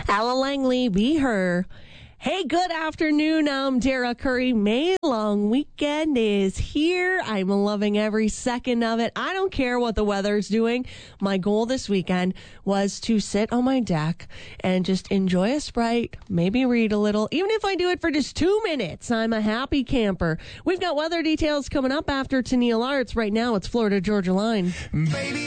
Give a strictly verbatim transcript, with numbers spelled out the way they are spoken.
Ella Langley, Be Her. Hey, good afternoon. I'm Dara Curry. May long weekend is here. I'm loving every second of it. I don't care what the weather's doing. My goal this weekend was to sit on my deck and just enjoy a Sprite, maybe read a little. Even if I do it for just two minutes, I'm a happy camper. We've got weather details coming up after Tennille Arts. Right now, it's Florida Georgia Line. Baby,